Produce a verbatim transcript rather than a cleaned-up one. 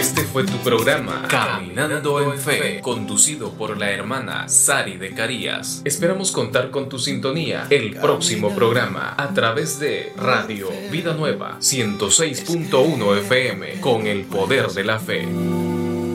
Este fue tu programa Caminando en Fe, conducido por la hermana Sari de Carías. Esperamos contar con tu sintonía el próximo programa a través de Radio Vida Nueva ciento seis punto uno F M con el poder de la fe.